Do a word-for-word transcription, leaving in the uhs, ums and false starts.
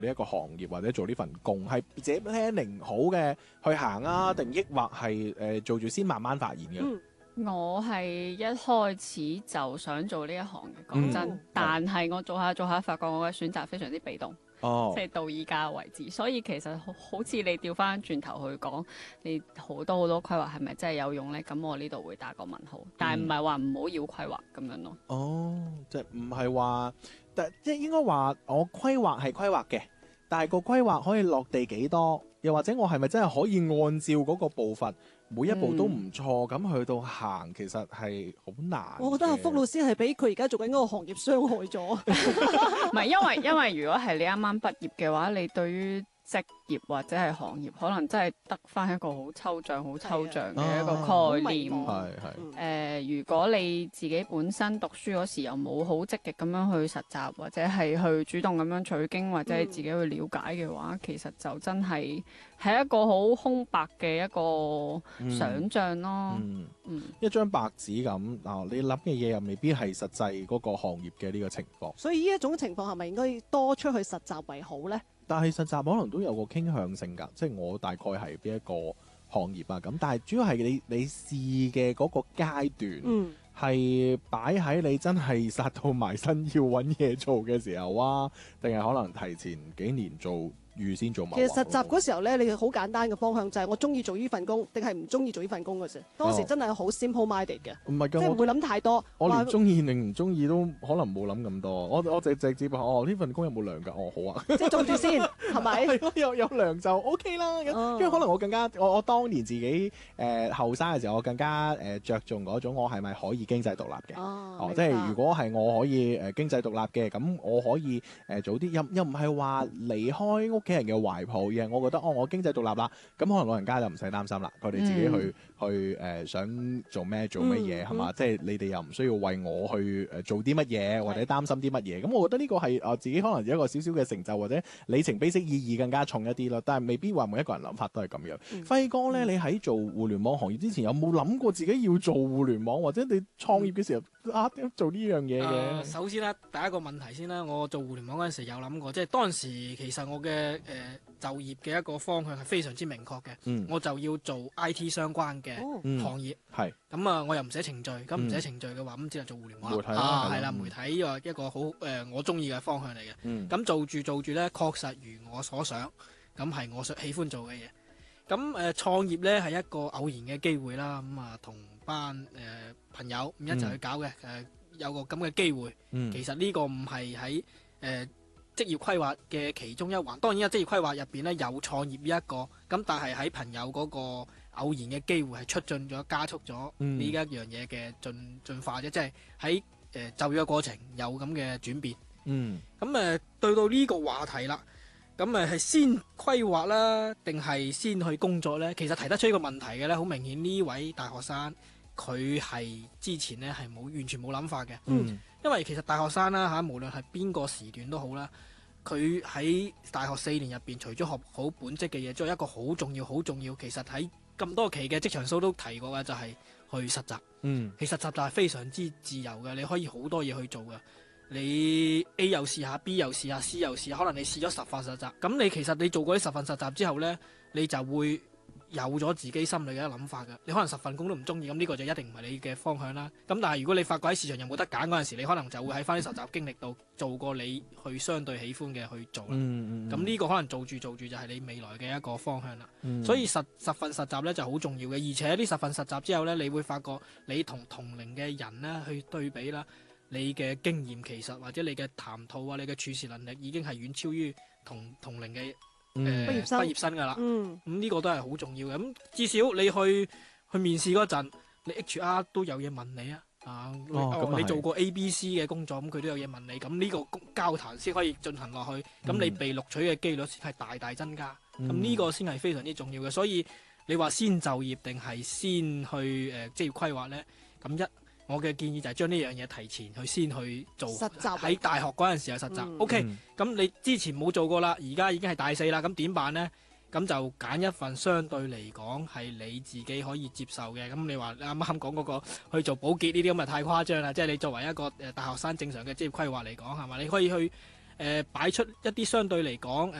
呢一個行業或者做呢份工，係自己 planning 好嘅去行啊，定抑或係誒、呃、做住先慢慢發現嘅？ 嗯我係一開始就想做呢一行嘅，講真， 嗯但係我做下做下，發覺我嘅選擇非常之被動。 哦， 即係到而家為止，所以其實好好似你調翻轉頭去講，你好多好多規劃係咪真係有用呢？咁我呢度會打個問號，但係唔係話唔好要規劃咁樣咯。 哦，即係唔係話，但即係應該話我規劃係規劃嘅，但係個規劃可以落地幾多？又或者我係咪真係可以按照嗰個步伐，每一步都唔錯咁、嗯、去到行？其實係好難。 我覺得阿福老師係俾佢而家做緊嗰個行業傷害咗。 唔係因為因為如果係你啱啱畢業嘅話，你對於職業或者係行業，可能真係得翻一個好抽象、好抽象嘅一個概念。 係係。 誒、呃，如果你自己本身讀書嗰時又冇好積極咁樣去實習，或者係去主動咁樣取經，或者係自己去了解嘅話，嗯、其實就真係係一個好空白嘅一個想像咯。 嗯， 嗯一張白紙咁啊，你諗嘅嘢又未必係實際嗰個行業嘅呢個情況。 所以呢一種情況係咪應該多出去實習為好呢？ 但係實習可能都有個傾向性㗎，即係我大概係邊一個行業啊咁，但係主要係你你試嘅嗰個階段，係擺喺你真係殺到埋身要揾嘢做嘅時候啊，定係可能提前幾年做？預先做。 其實實習嗰時候咧，你好簡單嘅方向就係我中意做呢份工，定係唔中意做呢份工嘅啫。當時真係好 simple minded 嘅， 唔係㗎， 即係唔會諗太多。 我連中意定唔中意都可能冇諗咁多。我我直直接話哦，呢份工有冇糧㗎？哦，好啊， 即係做住先，係咪？ 係咯，有有糧就 OK 啦。咁、哦、因為可能我更加我我當年自己誒後生嘅時候，我更加誒著、呃、重嗰種我係咪可以經濟獨立嘅？ 哦， 哦即係如果係我可以誒、呃、經濟獨立嘅，咁我可以誒、呃、早啲，又又唔係話離開屋企人嘅懷抱。嘅，我覺得哦，我經濟獨立啦，咁可能老人家就唔使擔心啦，佢哋自己去、嗯、去誒、呃、想做咩做乜嘢係嘛？即係你哋又唔需要為我去誒做啲乜嘢或者擔心啲乜嘢，咁我覺得呢個係啊自己可能有一個少少嘅成就或者里程碑式意義更加重一啲咯，但係未必話每一個人諗法都係咁樣。嗯、輝哥咧，你喺做互聯網行業之前有冇諗過自己要做互聯網或者你創業嘅時候啊做呢樣嘢嘅？ 呃、首先咧，第一個問題先啦，我做互聯網嗰陣時有諗過，即係當時其實我嘅誒、呃、就業嘅一個方向係非常之明確嘅，嗯、我就要做 I T 相關嘅行業。係咁啊，我又唔寫程序，咁唔寫程序嘅話，咁只係做互聯網啊，係啦，媒體又係一個好誒、呃、我中意嘅方向嚟嘅。咁、嗯、做住做住咧，確實如我所想，咁係我想喜歡做嘅嘢。咁誒、呃、創業咧係一個偶然嘅機會啦，咁啊同班誒、呃、朋友咁一齊去搞嘅，誒、嗯呃、有個咁嘅機會。嗯、其實呢個唔係喺誒職業規劃嘅其中一環，當然啊，職業規劃入邊咧有創業呢一個，咁但係喺朋友嗰個偶然嘅機會係促進咗、加速咗呢一樣嘢嘅進進化啫，即係喺誒就業嘅過程有咁嘅轉變。嗯，咁誒、呃、對到呢個話題啦，咁誒係先規劃啦，定係先去工作呢？其實提得出呢個問題嘅咧，好明顯呢位大學生佢係之前咧係冇完全冇諗法嘅。嗯。因為其實大學生啦嚇，無論係邊個時段都好啦，佢喺大學四年入邊，除咗學好本職嘅嘢，仲有一個好重要、好重要。其實喺咁多期嘅職場 show 都提過嘅，就係去實習。嗯，其實實習係非常之自由嘅，你可以好多嘢去做嘅。你 A 又試下，B 又試下，C 又試下，可能你試咗十份實習，咁你其實你做過啲十份實習之後呢，你就會有咗自己心裏嘅一諗法㗎，你可能十份工都唔中意，咁呢個就一定唔係你嘅方向啦。咁但係如果你發覺喺市場又冇得揀嗰陣時，你可能就會喺翻啲實習經歷度做過你去相對喜歡嘅去做啦。咁呢、嗯嗯、個可能做住做住就係你未來嘅一個方向啦。嗯、所以十十份實習呢就好重要嘅，而且呢十份實習之後呢，你會發覺你同同齡嘅人呢去對比啦，你嘅經驗其實或者你嘅談吐啊，你嘅處事能力已經係遠超於同同齡嘅。誒，畢業生，畢業生噶啦，咁呢個都係好重要嘅。咁至少你去去面試嗰陣，你 H R 都有嘢問你啊，啊，哦，你做過 A B C 嘅工作，咁佢都有嘢問你，咁呢個交談先可以進行落去，咁你被錄取嘅機率先係大大增加，咁呢個先係非常之重要嘅。所以你話先就業定係先去誒職業規劃呢？咁一。我嘅建議就係將呢樣嘢提前去先去做實習，喺大學嗰陣時候實習。嗯、OK，咁、嗯、你之前冇做過啦，而家已經係大四啦，咁點辦呢？咁就揀一份相對嚟講係你自己可以接受嘅。咁你話你啱啱講嗰個去做保潔呢啲咁啊，太誇張啦！即係你作為一個誒大學生正常嘅職業規劃嚟講係嘛，你可以去誒、 誒擺出一啲相對嚟講